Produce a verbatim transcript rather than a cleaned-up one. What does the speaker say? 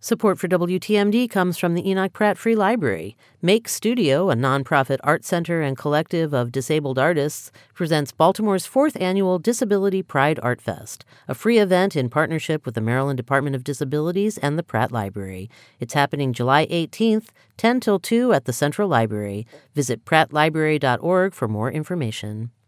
Support for W T M D comes from the Enoch Pratt Free Library. Make Studio, a nonprofit art center and collective of disabled artists, presents Baltimore's fourth annual Disability Pride Art Fest, a free event in partnership with the Maryland Department of Disabilities and the Pratt Library. It's happening July eighteenth, ten till two at the Central Library. Visit pratt library dot org for more information.